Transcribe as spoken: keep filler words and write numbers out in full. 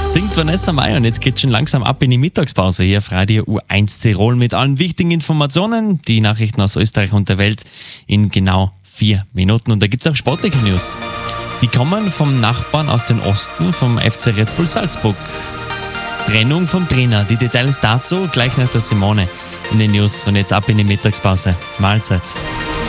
Singt Vanessa Mai und jetzt geht's schon langsam ab in die Mittagspause hier auf Radio U eins Tirol mit allen wichtigen Informationen, die Nachrichten aus Österreich und der Welt in genau vier Minuten. Und da gibt's auch sportliche News. Die kommen vom Nachbarn aus dem Osten, vom F C Red Bull Salzburg. Trennung vom Trainer. Die Details dazu gleich nach der Simone in den News. Und jetzt ab in die Mittagspause. Mahlzeit.